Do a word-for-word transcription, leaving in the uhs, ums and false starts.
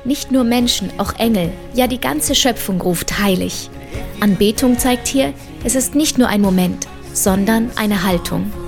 Nicht nur Menschen, auch Engel, ja die ganze Schöpfung ruft heilig. Anbetung zeigt hier, es ist nicht nur ein Moment, sondern eine Haltung.